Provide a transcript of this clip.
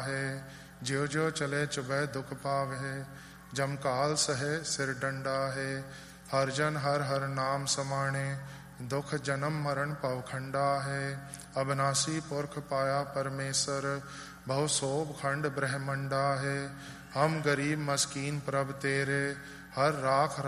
है। ज्यो ज्यो चले चुभे दुख पावे, जम काल सहे सिर डंडा है। हर जन हर हर नाम समाणे, दुख जन्म मरण पवखंडा है। अबनासी पुरख पाया परमेश्वर, बहु सोभ खंड ब्रह्मंडा है। हम गरीब मस्कीन प्रभ तेरे, हर राख